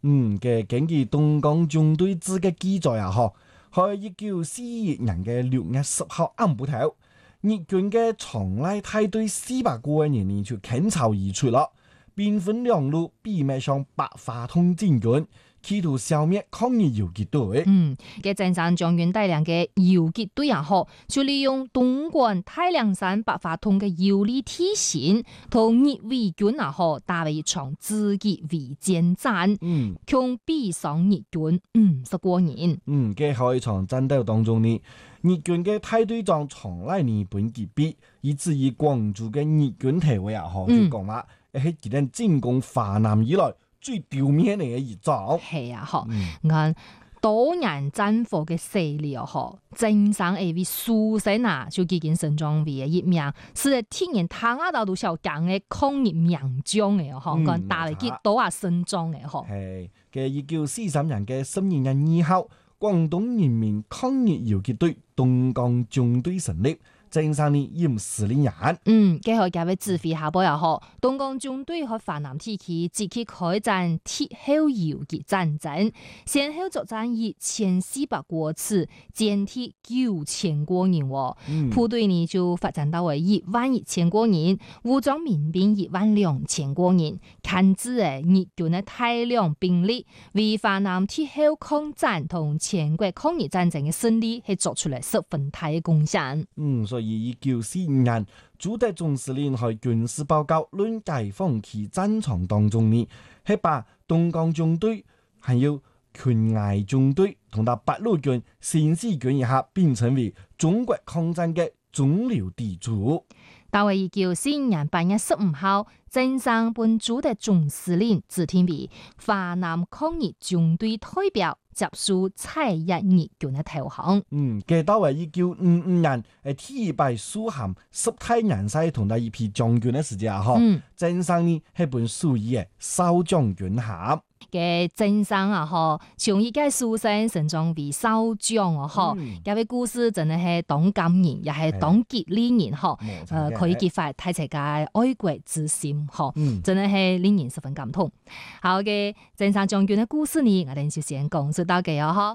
嘅根據東江中隊志嘅記載啊，喺1941年嘅6月10號暗晡頭，日軍嘅長賴大隊400個人呢就傾巢而出啦，兵分兩路，媲美上白花通戰軍，企圖消滅抗日游擊隊。 嘅鄭山將軍帶領嘅游擊隊也好，就利用東莞太涼山白花通嘅有利地形，同日偽軍也好打為一場自己圍戰戰，強逼上日軍50個人。 嘅喺一場戰鬥當中呢，日軍嘅大隊長長賴呢本結逼，以至於廣州嘅日軍體委也好就講話，係佢哋進攻華南以來最丟面嘅一仗。 係啊，按多年戰火嘅勢力哦，正常係為蘇生啊，就幾件神裝為嘅一名，是天然他亞到都小講嘅抗日名將嘅哦，講打嚟幾多啊神裝嘅哦。 係嘅1943年嘅12月2號，廣東人民抗日游擊隊東江中隊成立。正上呢任司令員。 結合嘅指揮下波又好，東江中隊喺華南地區積極開戰鐵後游擊戰爭，先後作戰1400多次，殲敵9000多人。部隊呢就發展到為11000多人，武裝民兵12000多人，看至日軍嘅大量兵力，為華南鐵後抗戰同全國抗日戰爭嘅勝利係作出嚟十分大嘅貢獻。 所以1945年，朱德總司令喺軍事報告論解放期戰場當中呢，係把東江中隊還有拳崖中隊同到八路軍、新四軍以下並稱為中國抗戰嘅中流砥柱。 到為1945年8月15號，鄭上本朱德總司令指定為華南抗日中隊代表，接受蔡日日軍嘅投降。 嘅到為1955年，第2擺蘇咸十大元帥同到一批將軍嘅時節啊，鄭上呢係本屬於嘅少將軍銜。 嘅鄭上啊，嗬，從依家蘇生成長為少將啊，嗬，有位故事真係係當感人，又係當激勵人，嗬，可以激發大家愛國之心，嗬，真係係令人十分感動。好嘅，鄭上將軍嘅故事呢，我哋就先講述到嘅嗬。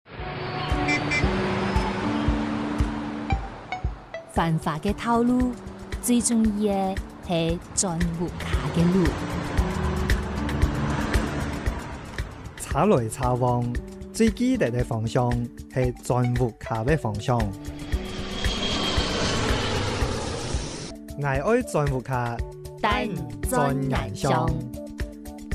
繁華嘅道路，最重要嘅係鑽木卡嘅路。 查來查往，最記得嘅方向係鑽木卡嘅方向。我愛鑽木卡， 但鑽岩上。